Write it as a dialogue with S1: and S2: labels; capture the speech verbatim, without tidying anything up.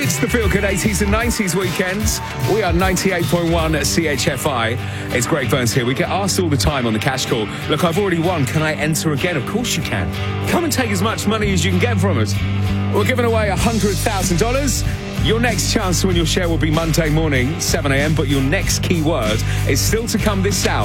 S1: It's the Feel Good eighties and nineties weekends. We are ninety-eight point one at C H F I. It's Greg Burns here. We get asked all the time on the cash call, look, I've already won. Can I enter again? Of course you can. Come and take as much money as you can get from us. We're giving away one hundred thousand dollars. Your next chance to win your share will be Monday morning, seven a.m. But your next key word is still to come this hour.